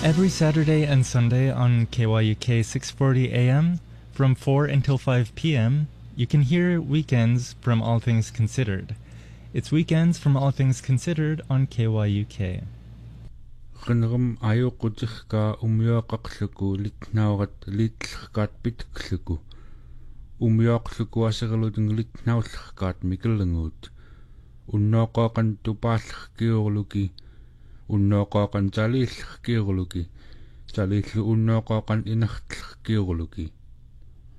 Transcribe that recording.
Every Saturday and Sunday on KYUK 640 AM from 4 until 5 p.m., you can hear Weekends from All Things Considered. It's Weekends from All Things Considered on KYUK. Qinrum ayuqutiqqa umioqaqluku litnaurat liitllerkaat pitkluku umioqluku aserluting litnaullerkaat mikellenguut unnooqoqan tupaallerkiurluki unnooqoqan taliillerkiurluki taliillu unnooqoqan inertlerkiurluki